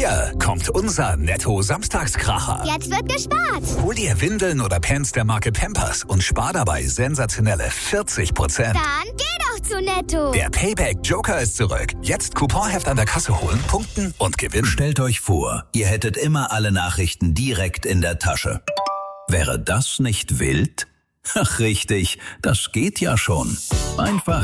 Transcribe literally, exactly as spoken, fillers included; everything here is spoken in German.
Hier kommt unser Netto-Samstagskracher. Jetzt wird gespart. Hol dir Windeln oder Pants der Marke Pampers und spar dabei sensationelle vierzig Prozent. Dann geh doch zu Netto. Der Payback-Joker ist zurück. Jetzt Couponheft an der Kasse holen, punkten und gewinnen. Stellt euch vor, ihr hättet immer alle Nachrichten direkt in der Tasche. Wäre das nicht wild? Ach richtig, das geht ja schon. Einfach